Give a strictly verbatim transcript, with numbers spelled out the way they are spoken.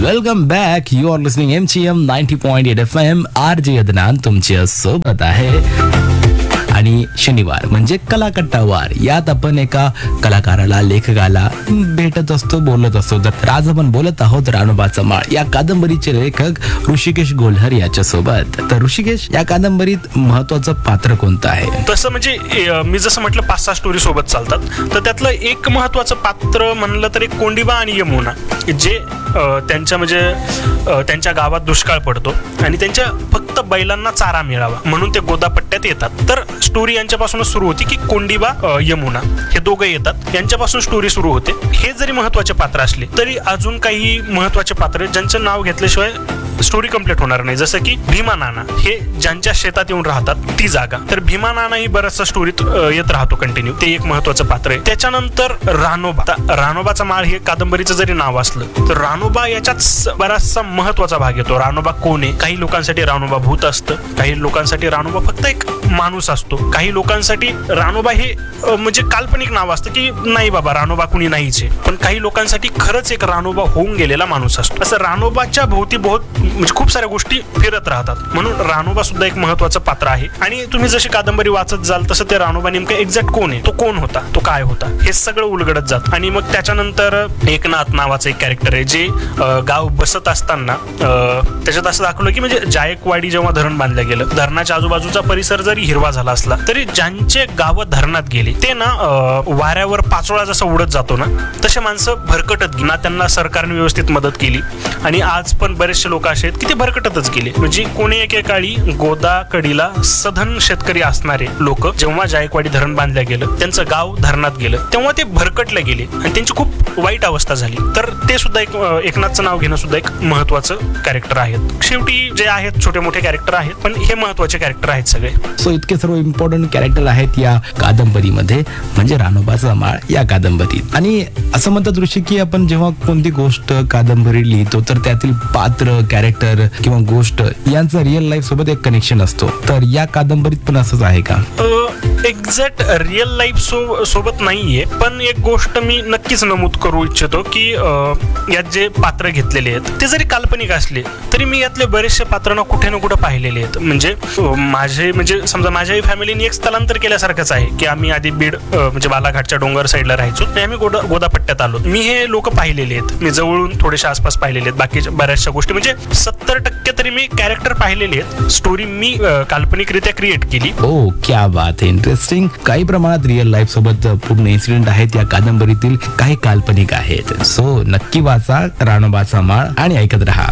Welcome back. You R listening M ची M ninety point eight F M. R J Adnan तुमच्या सोबत आहे. आणि शनिवार म्हणजे कलाकट्टावार. यात आपण एका कलाकाराला, लेखकाला भेटत असतो, बोलत असतो. तर आज आपण बोलत आहोत रानोबाचा माळ या कादंबरीचे लेखक ऋषिकेश गोल्हर याच्या सोबत. तर ऋषिकेश, या कादंबरीत महत्वाचं पात्र कोणतं आहे? तसं म्हणजे मी जसं म्हटलं पाच सहा स्टोरी सोबत चालतात, तर त्यातलं एक महत्वाचं पात्र म्हणलं तर एक कोंडिबा आणि यमुना, जे त्यांच्या म्हणजे त्यांच्या गावात दुष्काळ पडतो आणि त्यांच्या फक्त बैलांना चारा मिळावा म्हणून ते गोदापट्ट्यात येतात. तर स्टोरी यांच्यापासूनच सुरू होती की कोंडिबा, यमुना हे दोघं येतात, यांच्यापासून स्टोरी सुरू होते. हे जरी महत्वाचे पात्र असले तरी अजून काही महत्वाचे पात्र ज्यांचं नाव घेतल्याशिवाय स्टोरी कंप्लीट होणार नाही. जसं की भीमा नाना, हे ज्यांच्या शेतात येऊन राहतात ती जागा. तर भीमा नाना ही बऱ्याचशा स्टोरीत येत राहतो कंटिन्यू, ते एक महत्वाचं पात्र आहे. त्याच्यानंतर रानोबा. रानोबाचा माळ हे कादंबरीचं जरी नाव असलं तर रानोबा याच्यात बराचसा महत्वाचा भाग येतो. रानोबा कोण आहे? काही लोकांसाठी रानोबा भूत असतं, काही लोकांसाठी रानोबा फक्त एक माणूस असतो, काही लोकांसाठी रानोबा हे म्हणजे काल्पनिक नाव असतं की नाही बाबा रानोबा कुणी नाहीच आहे, पण काही लोकांसाठी खरंच एक रानोबा होऊन गेलेला माणूस असतो. असं रानोबाच्या भोवती बहुत म्हणजे खूप साऱ्या गोष्टी फिरत राहतात, म्हणून रानोबा सुद्धा एक महत्वाचं पात्र आहे. आणि तुम्ही जशी कादंबरी वाचत जाल तसं ते रानोबा नेमकं एक्झॅक्ट कोण आहे, तो कोण होता, तो काय होता, हे सगळं उलगडत जात. आणि मग त्याच्यानंतर एकनाथ नावाचं एक कॅरेक्टर आहे, जे गाव बसत असताना त्याच्यात असं दाखवलं की म्हणजे जायकवाडी जेव्हा धरण बांधलं गेलं, धरणाच्या आजूबाजूचा परिसर जरी हिरवा झाला असला तरी ज्यांचे गाव धरणात गेले ते ना वाऱ्यावर पाचोळा जसा उडत जातो ना, तसे माणसं भरकटत गेली ना. त्यांना सरकारने व्यवस्थित मदत केली आणि आज पण बरेचसे लोक असे आहेत की ते भरकटतच गेले. म्हणजे कोणी एकेकाळी गोदाकडीला सधन शेतकरी असणारे लोक जेव्हा जायकवाडी धरण बांधलं गेलं, त्यांचं गाव धरणात गेलं, तेव्हा ते भरकटले गेले आणि त्यांची खूप वाईट अवस्था झाली. तर ते सुद्धा एक एकनाथचं नाव घेणं सुद्धा एक महत्वाचं कॅरेक्टर आहेत. शेवटी जे आहेत छोटे मोठे कॅरेक्टर आहेत, पण हे महत्वाचे कॅरेक्टर आहेत सगळे. सो इतके सर्व इम्पॉर्टंट कॅरेक्टर आहेत या कादंबरीमध्ये, म्हणजे रानोबाचा माळ या कादंबरीत. आणि असं म्हणतात ऋषी की आपण जेव्हा कोणती गोष्ट कादंबरी लिहितो तर त्यातील पात्र, कॅरेक्टर किंवा गोष्ट यांचा रिअल लाईफ सोबत एक कनेक्शन असतो. तर या कादंबरीत पण असंच आहे का? एक्झॅक्ट रिअल लाईफ सो सोबत नाहीये, पण एक गोष्ट मी नक्कीच नमूद करू इच्छितो की यात जे पात्र घेतलेले आहेत ते जरी काल्पनिक असले तरी मी यातले बरेचसे पात्रांना कुठे ना कुठे पाहिलेले आहेत. म्हणजे माझे म्हणजे समजा माझ्याही फॅमिलीने एक स्थलांतर केल्यासारखंच आहे की आम्ही आधी बीड म्हणजे बालाघाटच्या डोंगर साईडला राहायचो, आम्ही गोदा गोदापट्ट्यात आलो. मी हे लोक पाहिलेले आहेत, मी जवळून थोडेसे आसपास पाहिलेले आहेत. बाकीच्या बऱ्याचशा गोष्टी म्हणजे सत्तर टक्के तरी मी कॅरेक्टर पाहिलेले आहेत. स्टोरी मी काल्पनिकरित्या क्रिएट केली. ओ क्या बात आहे, इंटरेस्टिंग. काही प्रमाणात रिअल लाईफ सोबत पूर्ण इन्सिडेंट आहेत या कादंबरीतील, काही काल्पनिक आहेत. सो नक्की वाचा रानोबाचा माळ आणि ऐकत रहा.